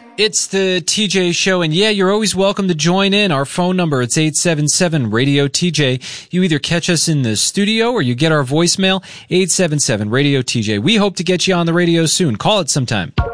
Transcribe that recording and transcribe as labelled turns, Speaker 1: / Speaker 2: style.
Speaker 1: It's the TJ Show, and yeah, you're always welcome to join in. Our phone number, it's 877-RADIO-TJ. You either catch us in the studio or you get our voicemail, 877-RADIO-TJ. We hope to get you on the radio soon. Call it sometime.